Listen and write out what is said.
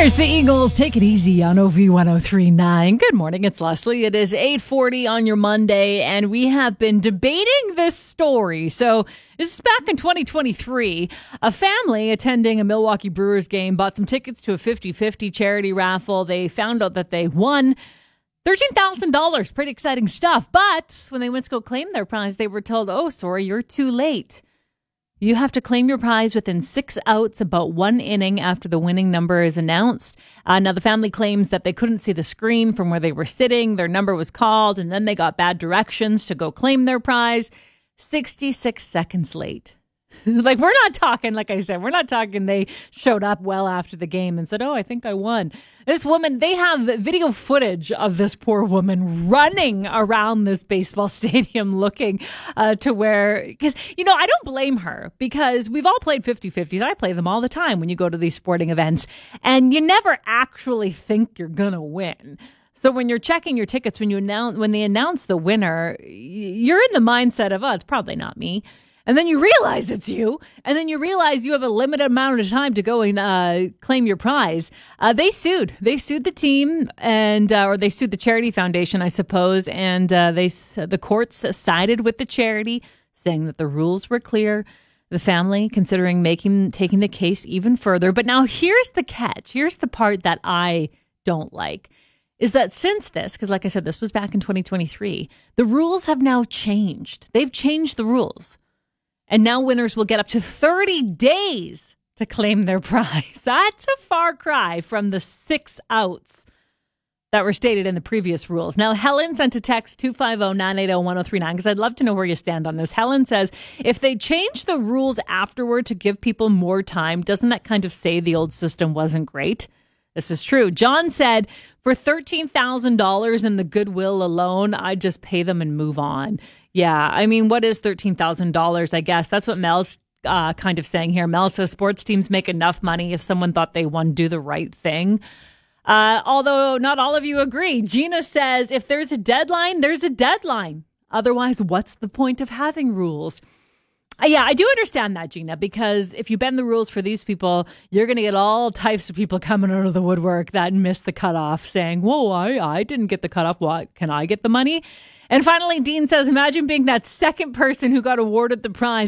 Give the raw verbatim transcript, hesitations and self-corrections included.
Here's the Eagles. Take it easy on O V one oh three point nine. Good morning. It's Leslie. It is eight forty on your Monday, and we have been debating this story. So this is back in twenty twenty-three. A family attending a Milwaukee Brewers game bought some tickets to a fifty-fifty charity raffle. They found out that they won thirteen thousand dollars. Pretty exciting stuff. But when they went to go claim their prize, they were told, oh, sorry, you're too late. You have to claim your prize within six outs, about one inning after the winning number is announced. Uh, now, the family claims that they couldn't see the screen from where they were sitting. Their number was called, and then they got bad directions to go claim their prize. sixty-six seconds late. Like, we're not talking, like I said, we're not talking they showed up well after the game and said, oh, I think I won. This woman, they have video footage of this poor woman running around this baseball stadium looking uh, to where, because, you know, I don't blame her because we've all played fifty-fifties. I play them all the time when you go to these sporting events, and you never actually think you're going to win. So when you're checking your tickets, when you announce, when they announce the winner, you're in the mindset of, oh, it's probably not me. And then you realize it's you. And then you realize you have a limited amount of time to go and uh, claim your prize. Uh, they sued. They sued the team and uh, or they sued the charity foundation, I suppose. And uh, they the courts sided with the charity, saying that the rules were clear. The family considering making taking the case even further. But now here's the catch. Here's the part that I don't like. Is that since this, because like I said, this was back in twenty twenty-three, the rules have now changed. They've changed the rules. And now winners will get up to thirty days to claim their prize. That's a far cry from the six outs that were stated in the previous rules. Now, Helen sent a text two five zero, nine eight zero, one zero three nine because I'd love to know where you stand on this. Helen says, if they change the rules afterward to give people more time, doesn't that kind of say the old system wasn't great? This is true. John said, for thirteen thousand dollars in the goodwill alone, I'd just pay them and move on. Yeah, I mean, what is thirteen thousand dollars, I guess? That's what Mel's uh, kind of saying here. Mel says sports teams make enough money if someone thought they won, do the right thing. Uh, although not all of you agree. Gina says, if there's a deadline, there's a deadline. Otherwise, what's the point of having rules? Uh, yeah, I do understand that, Gina, because if you bend the rules for these people, you're going to get all types of people coming out of the woodwork that missed the cutoff saying, whoa, I, I didn't get the cutoff. What? Can I get the money? And finally, Dean says, imagine being that second person who got awarded the prize.